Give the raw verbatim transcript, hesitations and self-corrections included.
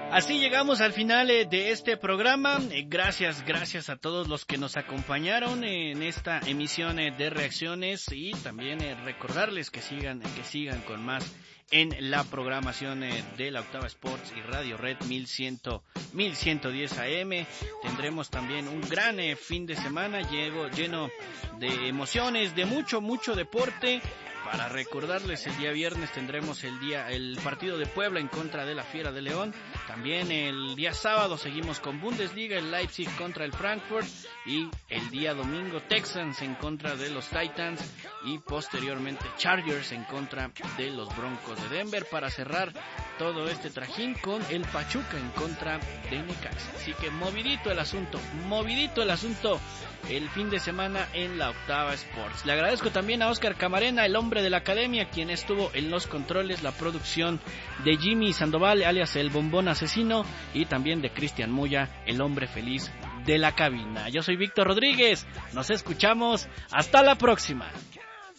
Así llegamos al final eh, de este programa. Eh, gracias, gracias a todos los que nos acompañaron eh, en esta emisión eh, de reacciones y también eh, recordarles que sigan, que sigan con más en la programación eh, de la Octava Sports y Radio Red mil cien, mil ciento diez A M. Tendremos también un gran eh, fin de semana lleno, lleno de emociones, de mucho, mucho deporte. Para recordarles, el día viernes tendremos el día el partido de Puebla en contra de la Fiera de León. También el día sábado seguimos con Bundesliga, el Leipzig contra el Frankfurt. Y el día domingo Texans en contra de los Titans. Y posteriormente Chargers en contra de los Broncos de Denver. Para cerrar todo este trajín con el Pachuca en contra de Necaxa. Así que movidito el asunto, movidito el asunto el fin de semana en la Octava Sports. Le agradezco también a Oscar Camarena, el hombre de la academia, quien estuvo en los controles, la producción de Jimmy Sandoval, alias el Bombón Asesino, y también de Cristian Muya, el hombre feliz de la cabina. Yo soy Víctor Rodríguez, nos escuchamos, hasta la próxima.